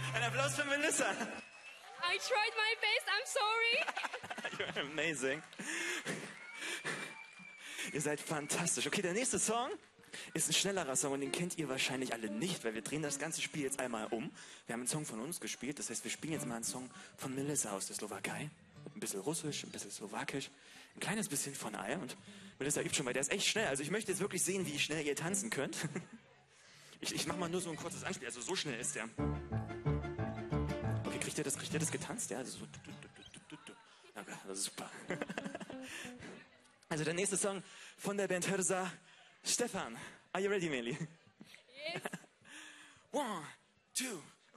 Ein Applaus für Melissa. I tried my best, I'm sorry. You're amazing. Ihr seid fantastisch. Okay, der nächste Song ist ein schnellerer Song und den kennt ihr wahrscheinlich alle nicht, weil wir drehen das ganze Spiel jetzt einmal um. Wir haben einen Song von uns gespielt, das heißt, wir spielen jetzt mal einen Song von Melissa aus der Slowakei. Ein bisschen Russisch, ein bisschen Slowakisch, ein kleines bisschen von allem. Und Melissa übt schon, weil der ist echt schnell. Also ich möchte jetzt wirklich sehen, wie schnell ihr tanzen könnt. Ich mache mal nur so ein kurzes Anspiel, also so schnell ist der. Okay, kriegt ihr das getanzt? Ja, also so. Okay, das ist super. Also der nächste Song von der Band Hörsa, Stefan. Are you ready, Meli? Yes. 1, 2,